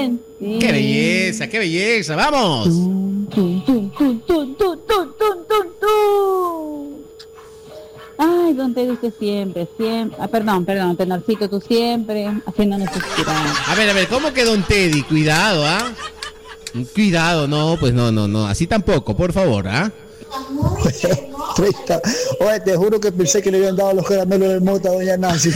bien. Qué belleza, vamos. Ay, don Teddy, usted siempre. Perdón, tenorcito, tú siempre haciéndonos suspirar. A ver, ¿cómo que don Teddy? Cuidado, ¿ah? Cuidado, no, pues no, así tampoco, por favor, ¿ah? Oye, te juro que pensé que le habían dado los caramelos de mota a doña Nancy.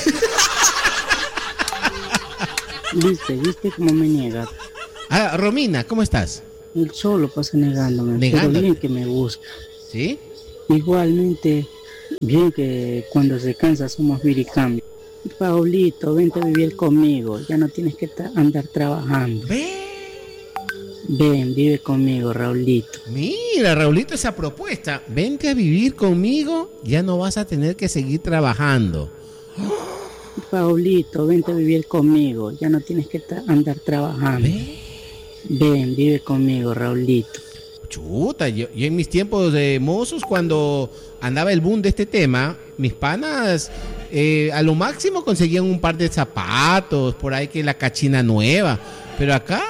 ¿Viste cómo me niega? Ah, Romina, ¿cómo estás? Él solo pasa negándome, pero bien que me busca. ¿Sí? Igualmente, bien que cuando se cansa somos viricambios. Paulito, vente a vivir conmigo, ya no tienes que andar trabajando. Ven, vive conmigo, Raulito. Mira, Raulito, esa propuesta. Vente a vivir conmigo, ya no vas a tener que seguir trabajando. Paulito, vente a vivir conmigo, ya no tienes que andar trabajando. Ven, vive conmigo, Raulito. Chuta, yo en mis tiempos de mozos, cuando andaba el boom de este tema, mis panas a lo máximo conseguían un par de zapatos, por ahí que la cachina nueva. Pero acá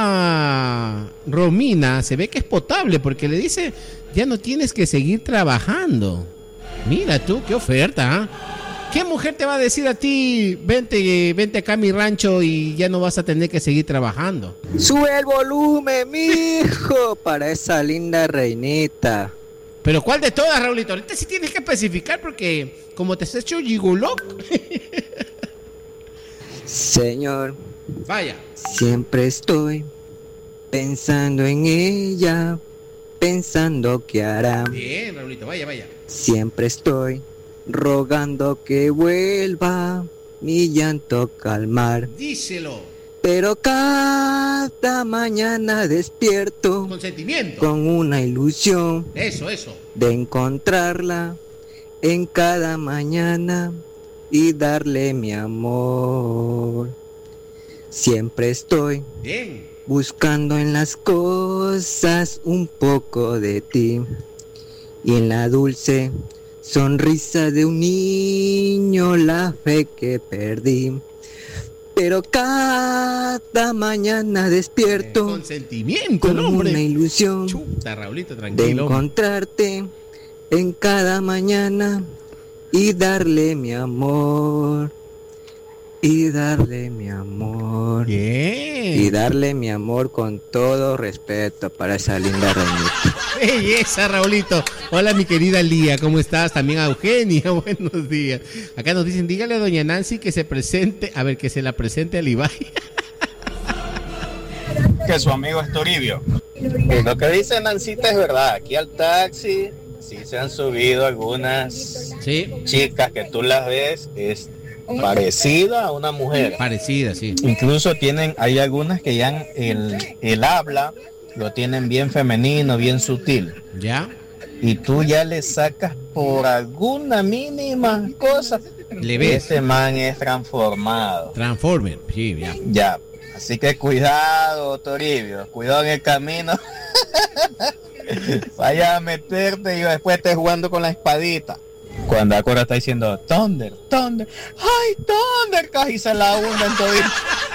Romina se ve que es potable porque le dice, ya no tienes que seguir trabajando. Mira tú, qué oferta, ¿eh? ¿Qué mujer te va a decir a ti, vente acá a mi rancho y ya no vas a tener que seguir trabajando? Sube el volumen, mijo, para esa linda reinita. Pero ¿cuál de todas, Raulito? Ahorita sí tienes que especificar porque como te has hecho gigoló. Señor, vaya. Siempre estoy pensando en ella, pensando qué hará. Bien, Raulito, vaya. Siempre estoy rogando que vuelva mi llanto calmar. Díselo. Pero cada mañana despierto con sentimiento, con una ilusión. Eso. De encontrarla en cada mañana y darle mi amor. Siempre estoy buscando en las cosas un poco de ti y en la dulce sonrisa de un niño la fe que perdí. Pero cada mañana despierto con sentimiento, con una ilusión. Chuta, Raulito, tranquilo, de encontrarte en cada mañana y darle mi amor. Y darle mi amor. Bien. Y darle mi amor con todo respeto para esa linda reinita. Belleza, Raulito. Hola, mi querida Lía, ¿cómo estás? También a Eugenia, buenos días. Acá nos dicen, dígale a doña Nancy que se presente, que se la presente al Ibai. Que su amigo es Toribio. Y lo que dice Nancita es verdad. Aquí al taxi sí se han subido algunas chicas que tú las ves, es parecida a una mujer. Parecida, sí. Incluso hay algunas que ya el habla lo tienen bien femenino, bien sutil. ¿Ya? Y tú ya le sacas por alguna mínima cosa. Le ves. Ese man es transformado. Transformer, sí, ya. Ya. Así que cuidado, Toribio. Cuidado en el camino. Vaya a meterte y después estés jugando con la espadita. Cuando Acora está diciendo Thunder, ay, Thunder, casi se la hunda en todito.